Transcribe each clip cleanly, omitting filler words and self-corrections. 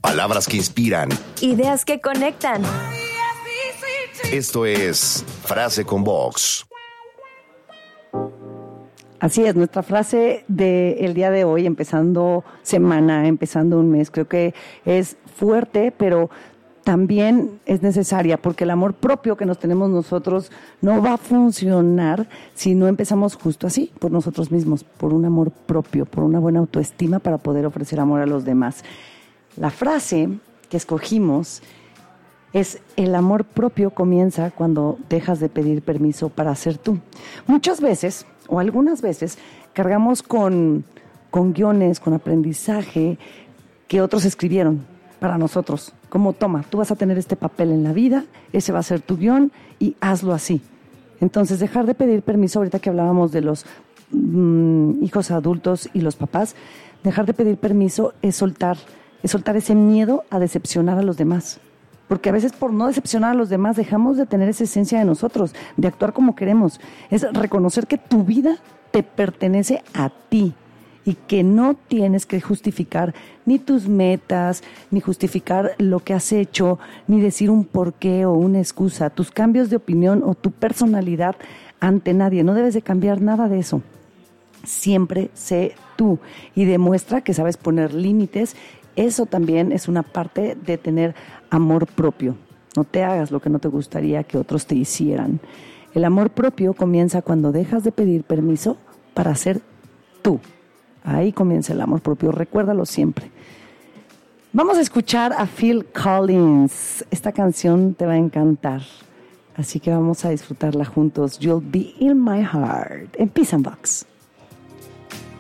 palabras que inspiran, ideas que conectan. Esto es Frase con Vox. Así es, nuestra frase del día de hoy, empezando semana, empezando un mes, creo que es fuerte, pero también es necesaria, porque el amor propio que nos tenemos nosotros no va a funcionar si no empezamos justo así, por nosotros mismos, por un amor propio, por una buena autoestima para poder ofrecer amor a los demás. La frase que escogimos es: el amor propio comienza cuando dejas de pedir permiso para ser tú. Muchas veces, o algunas veces, cargamos con guiones, con aprendizaje que otros escribieron para nosotros, como toma, tú vas a tener este papel en la vida, ese va a ser tu guión y hazlo así. Entonces, dejar de pedir permiso, ahorita que hablábamos de los hijos adultos y los papás, dejar de pedir permiso es soltar ese miedo a decepcionar a los demás. Porque a veces por no decepcionar a los demás dejamos de tener esa esencia de nosotros, de actuar como queremos. Es reconocer que tu vida te pertenece a ti y que no tienes que justificar ni tus metas, ni justificar lo que has hecho, ni decir un porqué o una excusa, tus cambios de opinión o tu personalidad ante nadie. No debes de cambiar nada de eso. Siempre sé tú y demuestra que sabes poner límites. Eso también es una parte de tener amor propio. No te hagas lo que no te gustaría que otros te hicieran. El amor propio comienza cuando dejas de pedir permiso para ser tú. Ahí comienza el amor propio, recuérdalo siempre. Vamos a escuchar a Phil Collins. Esta canción te va a encantar, así que vamos a disfrutarla juntos. You'll be in my heart, en Peace and Vox.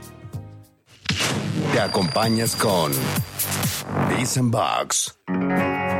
Te acompañas con Peace and Vox.